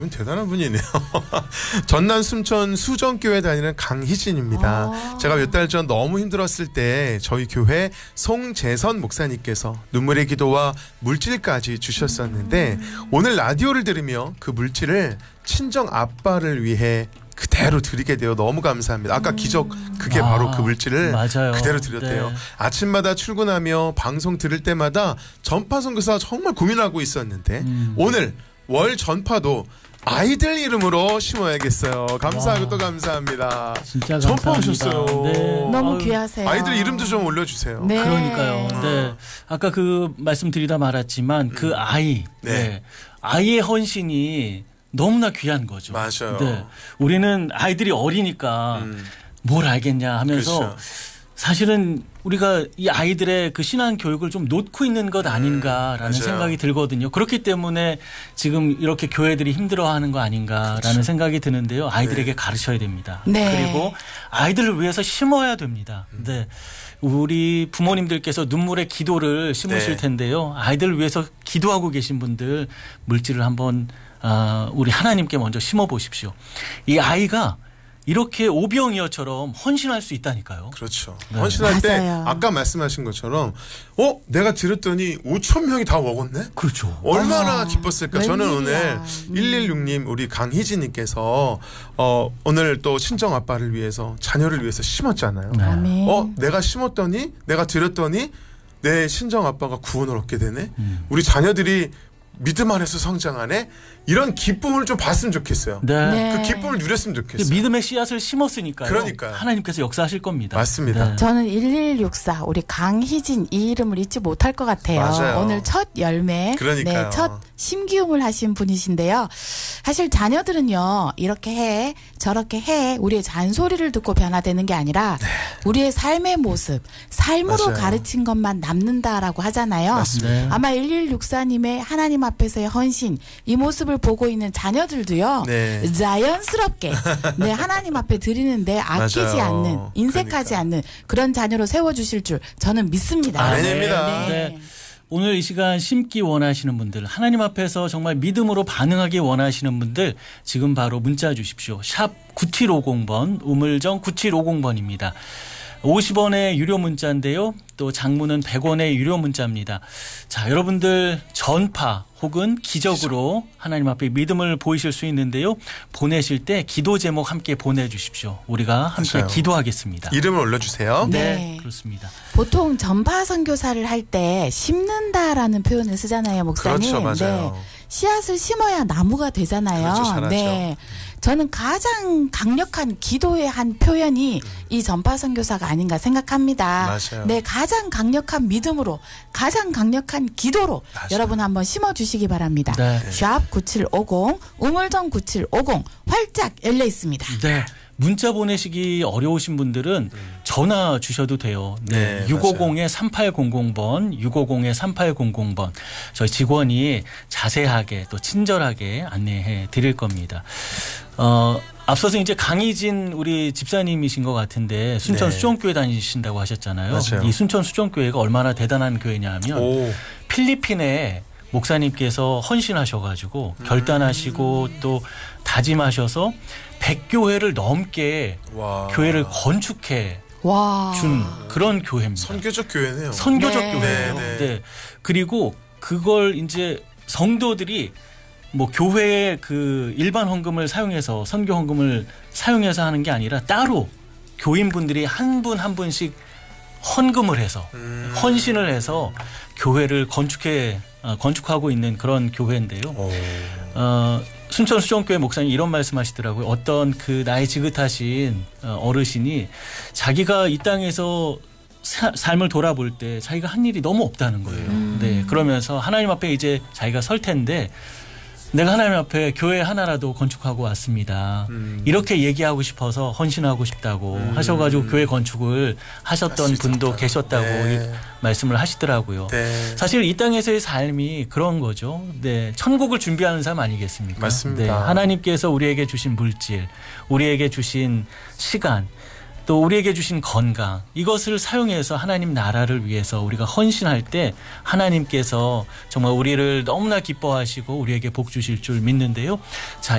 대단한 분이네요. 전남 순천 수정교회 다니는 강희진입니다. 제가 몇 달 전 너무 힘들었을 때 저희 교회 송재선 목사님께서 눈물의 기도와 물질까지 주셨었는데 오늘 라디오를 들으며 그 물질을 친정 아빠를 위해 그대로 드리게 되어 너무 감사합니다. 아까 기적 그게 바로 그 물질을 맞아요. 그대로 드렸대요. 네. 아침마다 출근하며 방송 들을 때마다 전파 선교사 정말 고민하고 있었는데 오늘 월 전파도 아이들 이름으로 심어야겠어요. 감사하고 또 감사합니다. 진짜 전파 감사합니다. 오셨어요. 네. 너무 아유, 귀하세요. 아이들 이름도 좀 올려주세요. 네. 그러니까요. 네. 아까 그 말씀드리다 말았지만 그 아이, 네. 아이의 헌신이 너무나 귀한 거죠. 맞아요. 네. 우리는 아이들이 어리니까 뭘 알겠냐 하면서 그렇죠. 사실은 우리가 이 아이들의 그 신앙 교육을 좀 놓고 있는 것 아닌가라는 맞아요. 생각이 들거든요. 그렇기 때문에 지금 이렇게 교회들이 힘들어하는 거 아닌가라는 그렇죠. 생각이 드는데요. 아이들에게 가르쳐야 됩니다. 네. 그리고 아이들을 위해서 심어야 됩니다. 네. 우리 부모님들께서 눈물의 기도를 심으실 네. 텐데요. 아이들을 위해서 기도하고 계신 분들 물질을 한번 우리 하나님께 먼저 심어 보십시오. 이 아이가 이렇게 오병이어처럼 헌신할 수 있다니까요. 그렇죠. 네. 헌신할 때 맞아요. 아까 말씀하신 것처럼 내가 들었더니 5천 명이 다 먹었네? 그렇죠. 얼마나 기뻤을까. 저는 웬일이야. 오늘 116님 우리 강희진님께서 오늘 또 친정 아빠를 위해서 자녀를 위해서 심었잖아요. 네. 아멘. 내가 심었더니 내가 들었더니 내 친정 아빠가 구원을 얻게 되네. 우리 자녀들이 믿음 안에서 성장하네. 이런 기쁨을 좀 봤으면 좋겠어요. 네. 네. 그 기쁨을 누렸으면 좋겠어요. 믿음의 씨앗을 심었으니까요. 그러니까요. 하나님께서 역사하실 겁니다. 맞습니다. 저는 1164 우리 강희진 이 이름을 잊지 못할 것 같아요. 맞아요. 오늘 첫 열매, 그러니까요. 네, 첫 심기움을 하신 분이신데요. 사실 자녀들은요 이렇게 해 저렇게 해 우리의 잔소리를 듣고 변화되는 게 아니라 우리의 삶의 모습, 삶으로 맞아요. 가르친 것만 남는다라고 하잖아요. 맞습니다. 네. 아마 1164님의 하나님 앞에서의 헌신 이 모습을 보고 있는 자녀들도요. 네. 자연스럽게 네, 하나님 앞에 드리는데 아끼지 맞아요. 않는 인색하지 그러니까. 않는 그런 자녀로 세워주실 줄 저는 믿습니다. 아멘입니다. 네. 오늘 이 시간 심기 원하시는 분들, 하나님 앞에서 정말 믿음으로 반응하기 원하시는 분들 지금 바로 문자 주십시오. 샵 9750번, 우물정 9750번입니다. 50원의 유료 문자인데요. 또 장문은 100원의 유료 문자입니다. 자, 여러분들 전파 혹은 기적으로 하나님 앞에 믿음을 보이실 수 있는데요. 보내실 때 기도 제목 함께 보내주십시오. 우리가 함께 맞아요. 기도하겠습니다. 이름을 올려주세요. 네. 그렇습니다. 보통 전파 선교사를 할 때 심는다라는 표현을 쓰잖아요, 목사님. 그렇죠, 맞아요. 네. 씨앗을 심어야 나무가 되잖아요. 그렇죠, 잘하죠. 네. 저는 가장 강력한 기도의 한 표현이 이 전파 선교사가 아닌가 생각합니다. 맞아요. 네, 가장 강력한 믿음으로, 가장 강력한 기도로 맞아요. 여러분 한번 심어주시기 바랍니다. 네. 샵 9750, 우물정 9750 활짝 열려 있습니다. 네. 문자 보내시기 어려우신 분들은 전화 주셔도 돼요. 네. 네, 650-3800번, 650-3800번. 저희 직원이 자세하게 또 친절하게 안내해 드릴 겁니다. 앞서서 이제 강희진 우리 집사님이신 것 같은데 순천 네. 수정교회 다니신다고 하셨잖아요. 맞아요. 이 순천 수정교회가 얼마나 대단한 교회냐 하면 오. 필리핀에 목사님께서 헌신하셔가지고 결단하시고 또 다짐하셔서 100교회를 넘게 와. 교회를 건축해 와. 준 그런 교회입니다. 선교적 교회네요. 선교적 네. 교회예요. 네, 네. 네. 그리고 그걸 이제 성도들이 뭐 교회의 그 일반 헌금을 사용해서 선교 헌금을 사용해서 하는 게 아니라 따로 교인분들이 한 분 한 분씩 헌금을 해서 헌신을 해서 교회를 건축하고 있는 그런 교회인데요. 오. 순천 수정교회 목사님 이런 말씀하시더라고요. 어떤 그 나이 지긋하신 어르신이 자기가 이 땅에서 삶을 돌아볼 때 자기가 한 일이 너무 없다는 거예요. 네, 그러면서 하나님 앞에 이제 자기가 설 텐데 내가 하나님 앞에 교회 하나라도 건축하고 왔습니다. 이렇게 얘기하고 싶어서 헌신하고 싶다고 하셔가지고 교회 건축을 하셨던 분도 계셨다고 네. 말씀을 하시더라고요. 네. 사실 이 땅에서의 삶이 그런 거죠. 네, 천국을 준비하는 삶 아니겠습니까? 맞습니다. 네, 하나님께서 우리에게 주신 물질, 우리에게 주신 시간, 또 우리에게 주신 건강 이것을 사용해서 하나님 나라를 위해서 우리가 헌신할 때 하나님께서 정말 우리를 너무나 기뻐하시고 우리에게 복 주실 줄 믿는데요. 자,